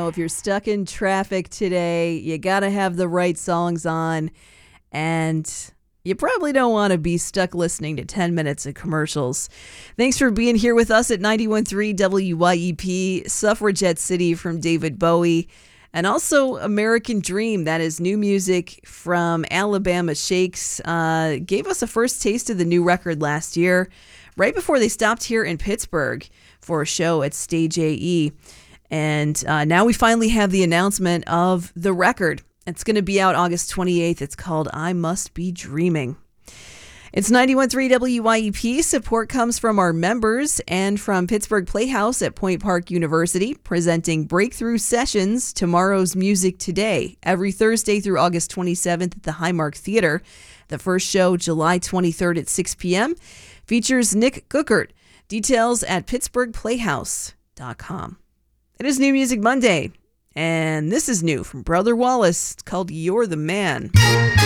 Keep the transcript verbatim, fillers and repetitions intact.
know, if you're stuck in traffic today, you got to have the right songs on. And you probably don't want to be stuck listening to ten minutes of commercials. Thanks for being here with us at ninety-one point three W Y E P, Suffragette City from David Bowie. And also American Dream, that is new music from Alabama Shakes. Uh, gave us a first taste of the new record last year, right before they stopped here in Pittsburgh for a show at Stage A E. And uh, now we finally have the announcement of the record. It's going to be out August twenty-eighth. It's called I Must Be Dreaming. It's ninety-one point three W Y E P. Support comes from our members and from Pittsburgh Playhouse at Point Park University, presenting Breakthrough Sessions, Tomorrow's Music Today, every Thursday through August twenty-seventh at the Highmark Theater. The first show, July twenty-third at six p.m., features Nick Guckert. Details at pittsburgh playhouse dot com. It is New Music Monday, and this is new from Brother Wallace. It's called You're the Man.